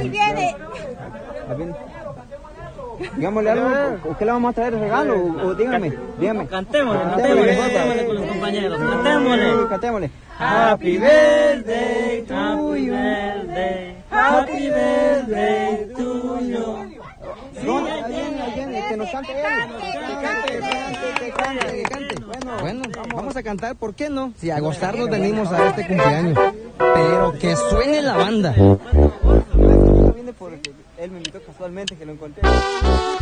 ahí viene. Digámosle algo, ¿qué le vamos a traer de regalo? O dígame. Cantémosle con los compañeros. Cantémosle. Happy birthday to you. Happy birthday to you. Que nos cante que cante. Bueno, vamos a cantar, ¿por qué no? Si a gozarnos venimos a este cumpleaños. Pero que suene la banda. Viene porque él me invitó casualmente, que lo encontré.